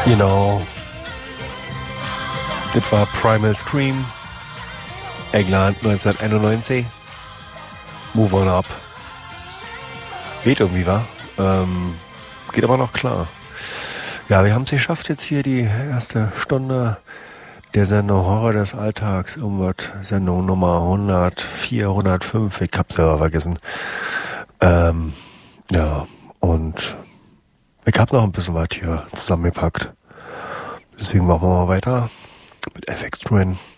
Genau. Das war Primal Scream. England 1991. Move on up. Geht irgendwie, wa? Geht aber noch klar. Ja, wir haben es geschafft jetzt hier die erste Stunde der Sendung Horror des Alltags. Irgendwas, Sendung Nummer 104, 105. Ich hab's ja vergessen. Ja, und ich hab noch ein bisschen was hier zusammengepackt. Deswegen machen wir mal weiter mit FX Twin.